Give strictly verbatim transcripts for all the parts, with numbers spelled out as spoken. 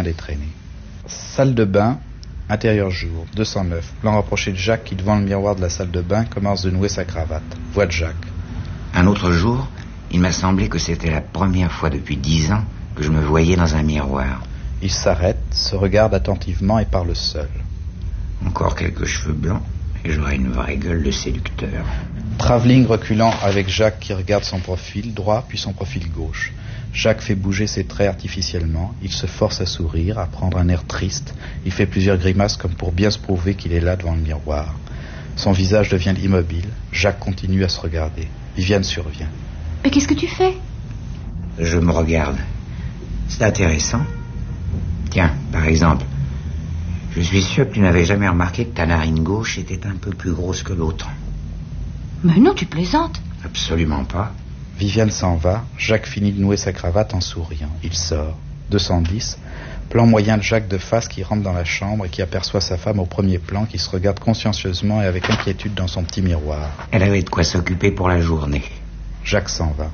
des traînées. Salle de bain, intérieur jour, deux cent neuf. Plan rapproché de Jacques qui, devant le miroir de la salle de bain, commence de nouer sa cravate. Voix de Jacques. Un autre jour, il m'a semblé que c'était la première fois depuis dix ans que je me voyais dans un miroir. Il s'arrête, se regarde attentivement et parle seul. Encore quelques cheveux blancs et j'aurai une vraie gueule de séducteur. Travelling reculant avec Jacques qui regarde son profil droit puis son profil gauche. Jacques fait bouger ses traits artificiellement. Il se force à sourire, à prendre un air triste. Il fait plusieurs grimaces comme pour bien se prouver qu'il est là devant le miroir. Son visage devient immobile. Jacques continue à se regarder. Viviane survient. Mais qu'est-ce que tu fais? Je me regarde. C'est intéressant. Tiens, par exemple, je suis sûr que tu n'avais jamais remarqué que ta narine gauche était un peu plus grosse que l'autre. Mais non, tu plaisantes. Absolument pas. Viviane s'en va. Jacques finit de nouer sa cravate en souriant. Il sort. deux cent dix. Plan moyen de Jacques de face qui rentre dans la chambre et qui aperçoit sa femme au premier plan qui se regarde consciencieusement et avec inquiétude dans son petit miroir. Elle avait de quoi s'occuper pour la journée. Jacques s'en va.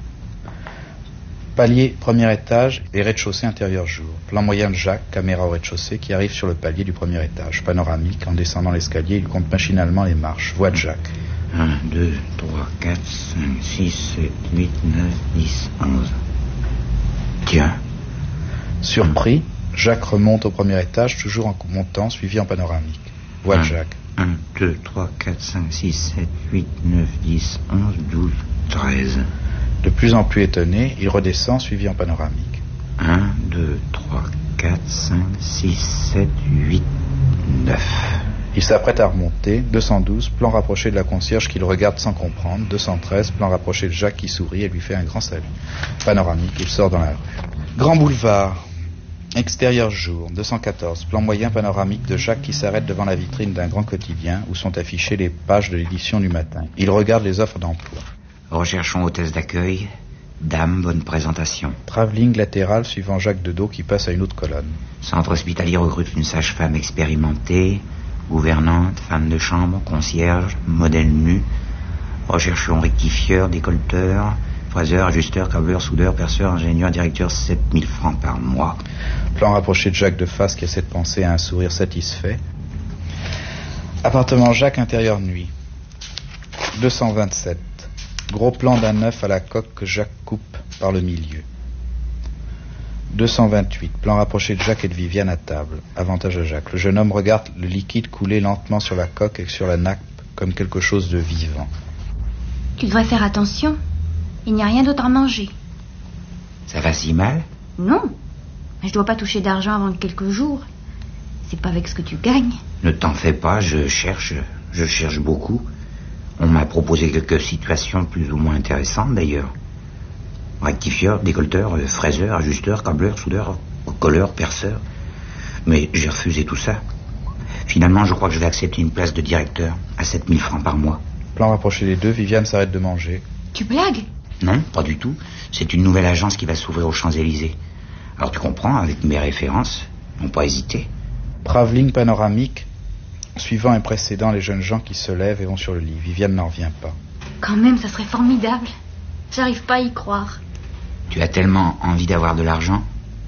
Palier, premier étage et rez-de-chaussée intérieur jour. Plan moyen de Jacques, caméra au rez-de-chaussée, qui arrive sur le palier du premier étage. Panoramique, en descendant l'escalier, il compte machinalement les marches. Voix de Jacques. un, deux, trois, quatre, cinq, six, sept, huit, neuf, dix, onze. Tiens. Surpris, Jacques remonte au premier étage, toujours en montant, suivi en panoramique. Voix de Jacques. un, deux, trois, quatre, cinq, six, sept, huit, neuf, dix, onze, douze, treize. De plus en plus étonné, il redescend, suivi en panoramique. un, deux, trois, quatre, cinq, six, sept, huit, neuf. Il s'apprête à remonter. deux cent douze, plan rapproché de la concierge qui le regarde sans comprendre. deux cent treize, plan rapproché de Jacques qui sourit et lui fait un grand salut. Panoramique, il sort dans la rue. Grand boulevard. Extérieur jour. deux cent quatorze, plan moyen panoramique de Jacques qui s'arrête devant la vitrine d'un grand quotidien où sont affichées les pages de l'édition du matin. Il regarde les offres d'emploi. Recherchons hôtesse d'accueil. Dame, bonne présentation. Travelling latéral suivant Jacques de dos qui passe à une autre colonne. Centre hospitalier recrute une sage-femme expérimentée, gouvernante, femme de chambre, concierge, modèle nu. Recherchons rectifieur, décolleteur, fraiseur, ajusteur, câbleur, soudeur, perceur, ingénieur, directeur, sept mille francs par mois. Plan rapproché de Jacques de face qui essaie de penser à un sourire satisfait. Appartement Jacques, intérieur nuit. deux cent vingt-sept. Gros plan d'un œuf à la coque que Jacques coupe par le milieu. deux cent vingt-huit. Plan rapproché de Jacques et de Viviane à table. Avantage à Jacques. Le jeune homme regarde le liquide couler lentement sur la coque et sur la nappe comme quelque chose de vivant. Tu devrais faire attention. Il n'y a rien d'autre à manger. Ça va si mal? Non. Mais je dois pas toucher d'argent avant quelques jours. C'est pas avec ce que tu gagnes. Ne t'en fais pas, je cherche. Je cherche beaucoup. On m'a proposé quelques situations plus ou moins intéressantes d'ailleurs. Rectifieur, décolleteur, euh, fraiseur, ajusteur, câbleur, soudeur, colleur, perceur. Mais j'ai refusé tout ça. Finalement, je crois que je vais accepter une place de directeur à sept mille francs par mois. Plan rapproché des deux, Viviane s'arrête de manger. Tu blagues? Non, pas du tout. C'est une nouvelle agence qui va s'ouvrir aux Champs-Élysées. Alors tu comprends, avec mes références, n'ont pas hésité. Travelling panoramique, suivant et précédant les jeunes gens qui se lèvent et vont sur le lit. Viviane n'en revient pas. Quand même, ça serait formidable. J'arrive pas à y croire. Tu as tellement envie d'avoir de l'argent?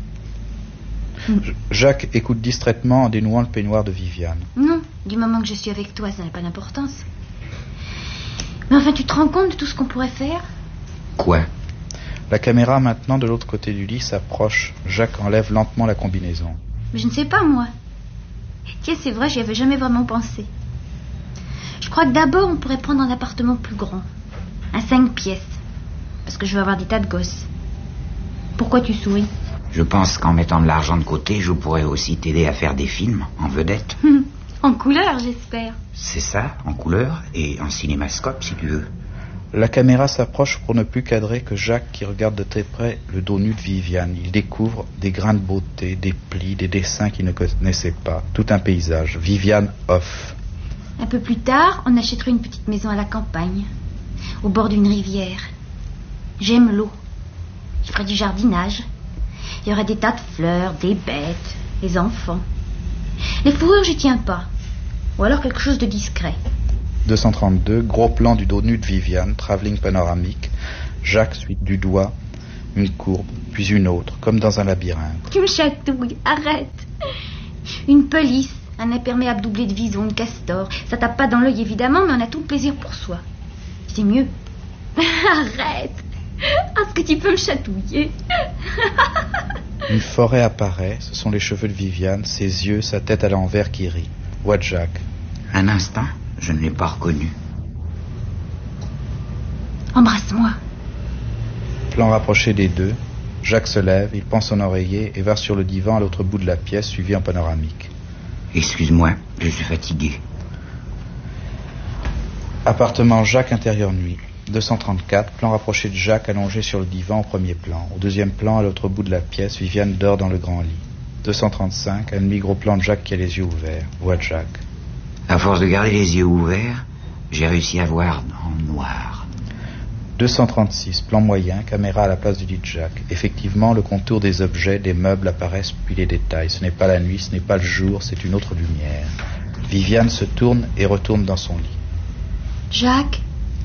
Jacques écoute distraitement en dénouant le peignoir de Viviane. Non, du moment que je suis avec toi, ça n'a pas d'importance. Mais enfin, tu te rends compte de tout ce qu'on pourrait faire? Quoi? La caméra, maintenant, de l'autre côté du lit, s'approche. Jacques enlève lentement la combinaison. Mais je ne sais pas, moi. Tiens, c'est vrai, j'y avais jamais vraiment pensé. Je crois que d'abord, on pourrait prendre un appartement plus grand. Un cinq pièces. Parce que je veux avoir des tas de gosses. Pourquoi tu souris? Je pense qu'en mettant de l'argent de côté, je pourrais aussi t'aider à faire des films en vedette. En couleur, j'espère. C'est ça, en couleur et en cinémascope, si tu veux. La caméra s'approche pour ne plus cadrer que Jacques qui regarde de très près le dos nu de Viviane. Il découvre des grains de beauté, des plis, des dessins qu'il ne connaissait pas. Tout un paysage. Viviane off. Un peu plus tard, on achèterait une petite maison à la campagne, au bord d'une rivière. J'aime l'eau. Je ferais du jardinage. Il y aurait des tas de fleurs, des bêtes, des enfants. Les fourrures, j'y tiens pas. Ou alors quelque chose de discret. deux cent trente-deux, gros plan du dos nu de Viviane, travelling panoramique. Jacques suit du doigt une courbe, puis une autre, comme dans un labyrinthe. Tu me chatouilles, arrête. Une pelisse, un imperméable doublé de vison, une castor. Ça tape pas dans l'œil évidemment, mais on a tout le plaisir pour soi. C'est mieux. Arrête. Est-ce que tu peux me chatouiller? Une forêt apparaît, ce sont les cheveux de Viviane, ses yeux, sa tête à l'envers qui rit. Voix de Jacques. Un instant, je ne l'ai pas reconnu. Embrasse-moi. Plan rapproché des deux. Jacques se lève, il prend son oreiller et va sur le divan à l'autre bout de la pièce, suivi en panoramique. Excuse-moi, je suis fatigué. Appartement Jacques, intérieur nuit. deux cent trente-quatre, plan rapproché de Jacques allongé sur le divan au premier plan. Au deuxième plan, à l'autre bout de la pièce, Viviane dort dans le grand lit. deux cent trente-cinq, un demi-gros plan de Jacques qui a les yeux ouverts. Voix de Jacques. À force de garder les yeux ouverts, j'ai réussi à voir dans le noir. deux cent trente-six, plan moyen, caméra à la place du lit de Jacques. Effectivement, le contour des objets, des meubles apparaissent, puis les détails. Ce n'est pas la nuit, ce n'est pas le jour, c'est une autre lumière. Viviane se tourne et retourne dans son lit. Jacques?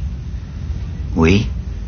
Oui?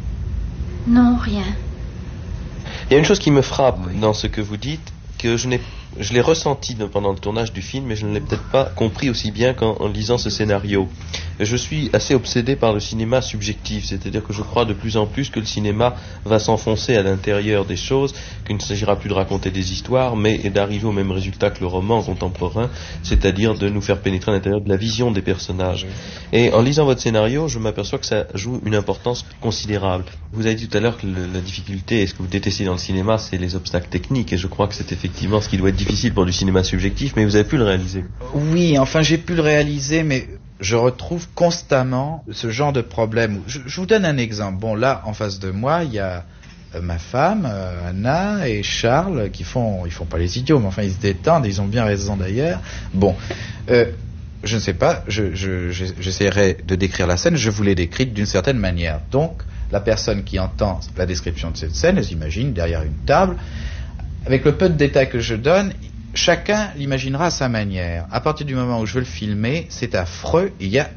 Non, rien. Il y a une chose qui me frappe oui. dans ce que vous dites, que je n'ai je l'ai ressenti pendant le tournage du film, mais je ne l'ai peut-être pas compris aussi bien qu'en en lisant ce scénario. Je suis assez obsédé par le cinéma subjectif, c'est-à-dire que je crois de plus en plus que le cinéma va s'enfoncer à l'intérieur des choses, qu'il ne s'agira plus de raconter des histoires, mais d'arriver au même résultat que le roman contemporain, c'est-à-dire de nous faire pénétrer à l'intérieur de la vision des personnages. Et en lisant votre scénario, je m'aperçois que ça joue une importance considérable. Vous avez dit tout à l'heure que le, la difficulté, et ce que vous détestez dans le cinéma, c'est les obstacles techniques, et je crois que c'est effectivement ce qui doit être difficile pour du cinéma subjectif, mais vous avez pu le réaliser. Oui, enfin j'ai pu le réaliser, mais je retrouve constamment ce genre de problème. Je, je vous donne un exemple. Bon, là, en face de moi, il y a euh, ma femme, euh, Anna et Charles, qui font, ils font pas les idiots, mais enfin ils se détendent, ils ont bien raison d'ailleurs. Bon, euh, je ne sais pas, je, je, je, j'essaierai de décrire la scène, je vous l'ai décrite d'une certaine manière. Donc, la personne qui entend la description de cette scène, elle s'imagine derrière une table. Avec le peu de détails que je donne, chacun l'imaginera à sa manière. À partir du moment où je veux le filmer, c'est affreux. Il y a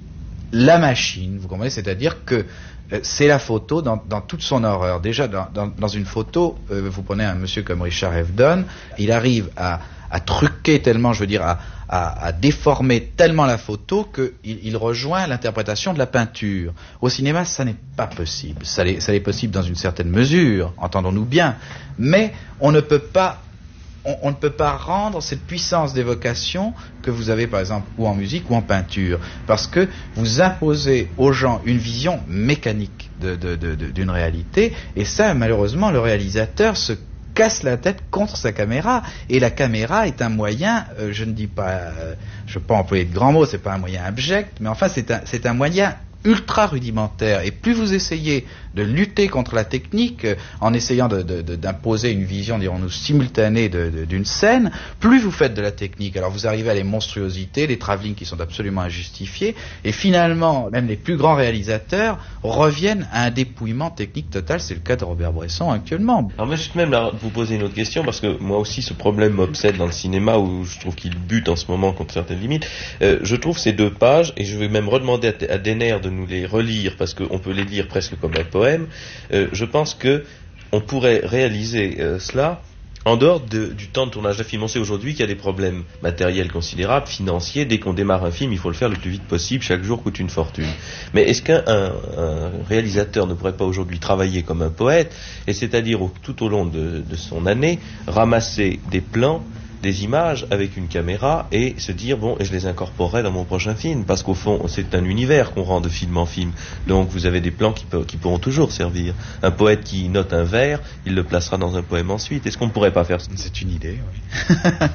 la machine, vous comprenez, c'est-à-dire que euh, c'est la photo dans, dans toute son horreur. Déjà, dans, dans, dans une photo, euh, vous prenez un monsieur comme Richard Avedon, il arrive à, à truquer tellement, je veux dire, à, à, à déformer tellement la photo qu'il il rejoint l'interprétation de la peinture. Au cinéma, ça n'est pas possible. Ça l'est, ça l'est possible dans une certaine mesure, entendons-nous bien, mais on ne peut pas On, on ne peut pas rendre cette puissance d'évocation que vous avez par exemple ou en musique ou en peinture, parce que vous imposez aux gens une vision mécanique de, de, de, de, d'une réalité, et ça malheureusement le réalisateur se casse la tête contre sa caméra, et la caméra est un moyen, euh, je ne dis pas, euh, je ne veux pas employer de grands mots, c'est pas un moyen abject, mais enfin c'est un, c'est un moyen ultra rudimentaire, et plus vous essayez de lutter contre la technique euh, en essayant de, de, de, d'imposer une vision, dirons-nous, simultanée de, de, d'une scène, plus vous faites de la technique. Alors vous arrivez à les monstruosités, les travelling qui sont absolument injustifiés, et finalement, même les plus grands réalisateurs reviennent à un dépouillement technique total. C'est le cas de Robert Bresson actuellement. Alors moi, je vais même là vous poser une autre question, parce que moi aussi ce problème m'obsède dans le cinéma, où je trouve qu'il bute en ce moment contre certaines limites. Euh, je trouve ces deux pages, et je vais même redemander à, à Denner de nous les relire, parce qu'on peut les lire presque comme un poème. Euh, je pense que on pourrait réaliser euh, cela en dehors de, du temps de tournage d'un film. On sait aujourd'hui qu'il y a des problèmes matériels considérables, financiers. Dès qu'on démarre un film, il faut le faire le plus vite possible. Chaque jour coûte une fortune. Mais est-ce qu'un un, un réalisateur ne pourrait pas aujourd'hui travailler comme un poète, et c'est-à-dire au, tout au long de, de son année, ramasser des plans, des images avec une caméra, et se dire bon, et je les incorporerai dans mon prochain film, parce qu'au fond c'est un univers qu'on rend de film en film, donc vous avez des plans qui, peut, qui pourront toujours servir. Un poète qui note un vers, il le placera dans un poème ensuite. Est-ce qu'on ne pourrait pas faire ça? C'est une idée, oui.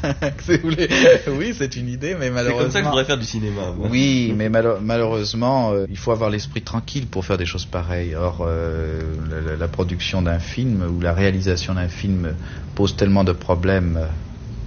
Si vous voulez. Oui, c'est une idée, mais malheureusement... C'est comme ça que je voudrais faire du cinéma. Moi. Oui, mais mal- malheureusement euh, il faut avoir l'esprit tranquille pour faire des choses pareilles. Or euh, la, la production d'un film ou la réalisation d'un film pose tellement de problèmes euh,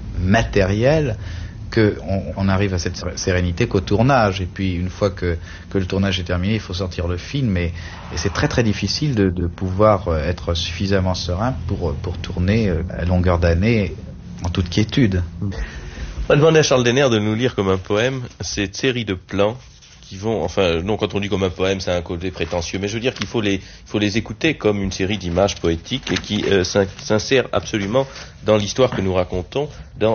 matériel qu'on on arrive à cette sérénité qu'au tournage, et puis une fois que, que le tournage est terminé, il faut sortir le film, et, et c'est très très difficile de, de pouvoir être suffisamment serein pour, pour tourner à longueur d'année en toute quiétude. On va demander à Charles Denner de nous lire comme un poème cette série de plans qui vont, enfin, non, quand on dit comme un poème, c'est un côté prétentieux, mais je veux dire qu'il faut les, il faut les écouter comme une série d'images poétiques et qui euh, s'insèrent absolument dans l'histoire que nous racontons, dans